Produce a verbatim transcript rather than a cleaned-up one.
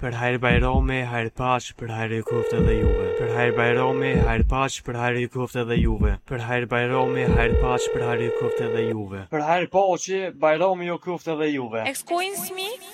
Për hajr bajrami, hajr paç, për hajr i koft edhe juve. Për hajr bajrami, hajr paç, për hajr i koft edhe juve. Për hajr bajrami, hajr paç, për hajr i koft edhe juve. Për hajr paçi, bajrami ju koft edhe juve. Excuse me?